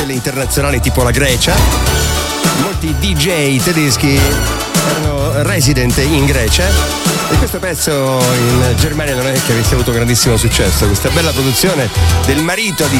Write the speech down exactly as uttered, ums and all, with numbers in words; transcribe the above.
quelle internazionali tipo la Grecia. Molti D J tedeschi erano resident in Grecia e questo pezzo in Germania non è che avesse avuto grandissimo successo. Questa bella produzione del marito di